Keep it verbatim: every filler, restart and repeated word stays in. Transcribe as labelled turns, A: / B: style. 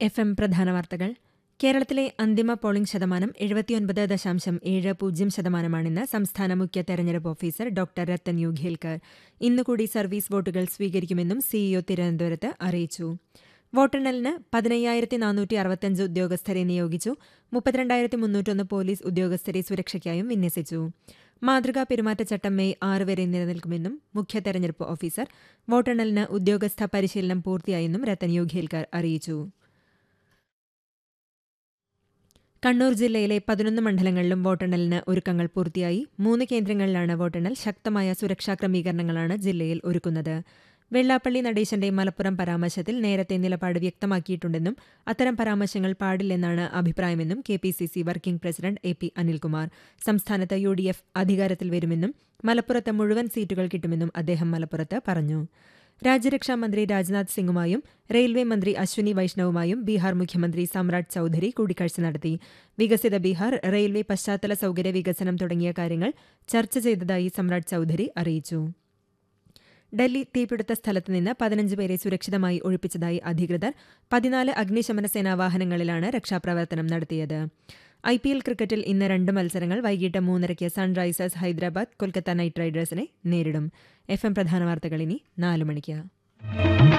A: F M പ്രധാന വാർത്തകൾ. കേരളത്തിലെ അന്തിമ പോളിംഗ് ശതമാനം എഴുപത്തിയൊൻപത് ദശാംശം ഏഴ് പൂജ്യം ശതമാനമാണെന്ന് സംസ്ഥാന മുഖ്യ തെരഞ്ഞെടുപ്പ് officer doctor Ratan U Khelkar. ഇന്നുകൂടി service വോട്ടുകൾ സ്വീകരിക്കുമെന്നും സിഇഒ തിരുവനന്തപുരത്ത് അറിയിച്ചു. വോട്ടെണ്ണലിന് പതിനയ്യായിരത്തി നാനൂറ്റി അറുപത്തിയഞ്ച് ഉദ്യോഗസ്ഥരെ നിയോഗിച്ചു. മുപ്പത്തിരണ്ടായിരത്തി മുന്നൂറ്റൊന്ന് പോലീസ് ഉദ്യോഗസ്ഥരെ സുരക്ഷയ്ക്കായും വിന്യസിച്ചു. മാതൃകാ പെരുമാറ്റച്ചട്ടം മെയ് ആറ് വരെ നിലനിൽക്കുമെന്നും മുഖ്യ തെരഞ്ഞെടുപ്പ് ഓഫീസർ. വോട്ടെണ്ണലിന് ഉദ്യോഗസ്ഥ പരിശീലനം പൂർത്തിയായെന്നും രത്തൻ യു ഖേൽക്കർ അറിയിച്ചു. കണ്ണൂർ ജില്ലയിലെ പതിനൊന്ന് മണ്ഡലങ്ങളിലും വോട്ടെണ്ണലിന് ഒരുക്കങ്ങൾ പൂർത്തിയായി. മൂന്ന് കേന്ദ്രങ്ങളിലാണ് വോട്ടെണ്ണൽ. ശക്തമായ സുരക്ഷാ ക്രമീകരണങ്ങളാണ് ജില്ലയിൽ ഒരുക്കുന്നത്. വെള്ളാപ്പള്ളി നടേശന്റെ മലപ്പുറം പരാമർശത്തിൽ നേരത്തെ നിലപാട് വ്യക്തമാക്കിയിട്ടുണ്ടെന്നും അത്തരം പരാമർശങ്ങൾ പാടില്ലെന്നാണ് അഭിപ്രായമെന്നും K P C C working president A P Anilkumar. സംസ്ഥാനത്ത് യു ഡി എഫ് അധികാരത്തിൽ വരുമെന്നും മലപ്പുറത്ത് മുഴുവൻ സീറ്റുകൾ കിട്ടുമെന്നും അദ്ദേഹം മലപ്പുറത്ത് പറഞ്ഞു. രാജ്യരക്ഷാമന്ത്രി രാജ്നാഥ് സിംഗുമായും റെയിൽവേ മന്ത്രി അശ്വിനി വൈഷ്ണവുമായും ബീഹാർ മുഖ്യമന്ത്രി സമ്രാട് ചൌധരി കൂടിക്കാഴ്ച നടത്തി. വികസിത ബീഹാർ, റെയിൽവേ പശ്ചാത്തല സൌകര്യ വികസനം തുടങ്ങിയ കാര്യങ്ങൾ ചർച്ച ചെയ്തതായി സമ്രാട് ചൌധരി അറിയിച്ചു. ഡൽഹി തീപിടുത്ത സ്ഥലത്തുനിന്ന് പതിനഞ്ച് പേരെ സുരക്ഷിതമായി ഒഴിപ്പിച്ചതായി അധികൃതർ. പതിനാല് അഗ്നിശമന സേനാ വാഹനങ്ങളിലാണ് രക്ഷാപ്രവർത്തനം നടത്തിയത്. ഐ പി എൽ ക്രിക്കറ്റിൽ ഇന്ന് രണ്ട് മത്സരങ്ങൾ. വൈകിട്ട് മൂന്നരയ്ക്ക് സൺറൈസേഴ്സ് ഹൈദരാബാദ് കൊൽക്കത്ത നൈറ്റ് റൈഡേഴ്സിനെ നേരിടും. എഫ് എം പ്രധാന വാർത്തകൾ ഇനി നാല് മണിക്ക്.